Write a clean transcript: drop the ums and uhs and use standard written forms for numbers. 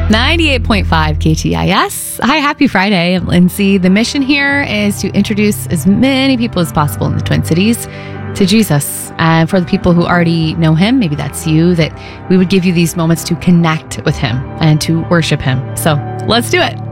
98.5 KTIS. Hi, happy Friday. I'm Lindsay. The mission here is to introduce as many people as possible in the Twin Cities to Jesus. And for the people who already know him, maybe that's you, that we would give you these moments to connect with him and to worship him. So let's do it.